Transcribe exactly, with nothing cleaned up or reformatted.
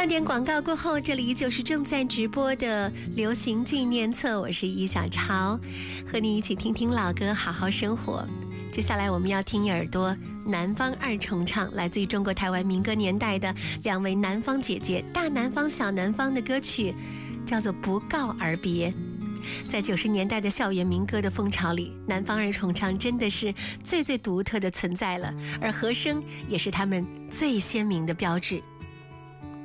半点广告过后，这里就是正在直播的流行纪念册，我是易小潮，和你一起听听老歌，好好生活。接下来我们要听一耳朵南方二重唱，来自于中国台湾民歌年代的两位南方姐姐，大南方小南方的歌曲，叫做《不告而别》。在九十年代的校园民歌的风潮里，南方二重唱真的是最最独特的存在了，而和声也是他们最鲜明的标志。